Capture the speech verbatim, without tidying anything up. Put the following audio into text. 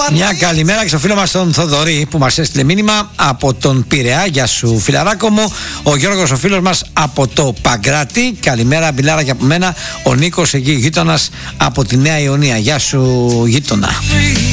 Μια καλημέρα και στο φίλο μας τον Θοδωρή που μας έστειλε μήνυμα από τον Πειραιά. Γεια σου φιλαράκο μου. Ο Γιώργος ο φίλος μας από το Παγκράτη. Καλημέρα μπιλάρα και από μένα. Ο Νίκος εκεί γείτονας από τη Νέα Ιωνία. Γεια σου γείτονα.